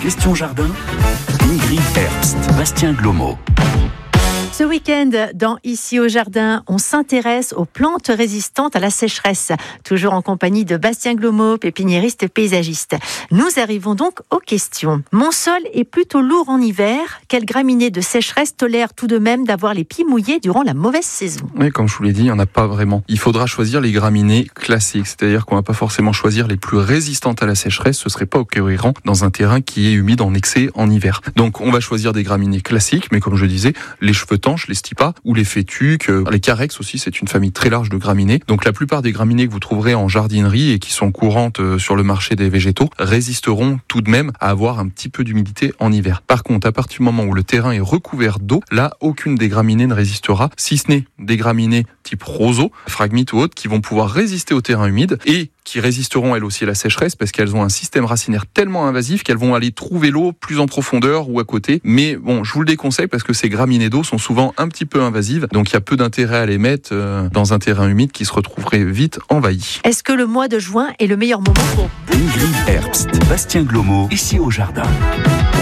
Question Jardin, Ingrid Herbst, Bastien Glomo. Ce week-end, dans Ici au Jardin, on s'intéresse aux plantes résistantes à la sécheresse. Toujours en compagnie de Bastien Glomo, pépiniériste paysagiste. Nous arrivons donc aux questions. Mon sol est plutôt lourd en hiver. Quelle graminée de sécheresse tolère tout de même d'avoir les pieds mouillés durant la mauvaise saison ? Oui, comme je vous l'ai dit, il n'y en a pas vraiment. Il faudra choisir les graminées classiques, c'est-à-dire qu'on ne va pas forcément choisir les plus résistantes à la sécheresse. Ce ne serait pas cohérent dans un terrain qui est humide en excès en hiver. Donc on va choisir des graminées classiques, mais comme je disais, les cheveux les stipas ou les fétuques, les carex aussi, c'est une famille très large de graminées. Donc la plupart des graminées que vous trouverez en jardinerie et qui sont courantes sur le marché des végétaux résisteront tout de même à avoir un petit peu d'humidité en hiver. Par contre, à partir du moment où le terrain est recouvert d'eau, là, aucune des graminées ne résistera, si ce n'est des graminées type roseau, phragmites ou autres, qui vont pouvoir résister au terrain humide et qui résisteront elles aussi à la sécheresse parce qu'elles ont un système racinaire tellement invasif qu'elles vont aller trouver l'eau plus en profondeur ou à côté. Mais bon, je vous le déconseille parce que ces graminées d'eau sont souvent un petit peu invasives, donc il y a peu d'intérêt à les mettre dans un terrain humide qui se retrouverait vite envahi. Est-ce que le mois de juin est le meilleur moment pour... Ingrid Herbst, Bastien Glomo, Ici au Jardin.